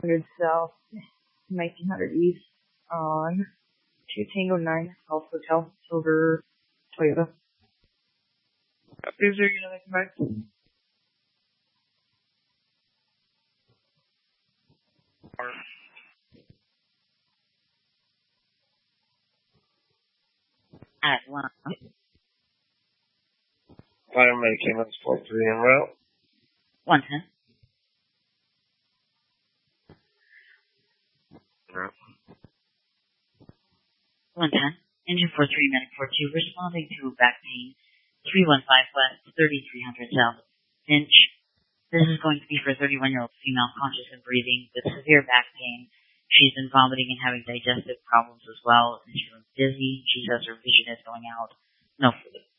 100 South, 1900 East on 2 Tango 9 Golf Hotel, Silver Toyota. Is there another come back? At 1. Fire Medicaid runs 43 en route. 110. Route. 110. Engine 43, Medic 42, responding to back pain. 315 West, 3300 South. Finch. This is going to be for a 31-year-old female conscious and breathing with severe back pain. She's been vomiting and having digestive problems as well, and she's dizzy. She says her vision is going out. No fluid.